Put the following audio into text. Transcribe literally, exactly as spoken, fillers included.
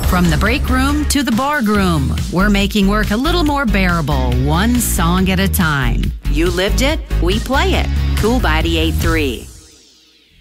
From the break room to the bar room, we're making work a little more bearable, one song at a time. You lived it, we play it. Cool by eighty-eight point three.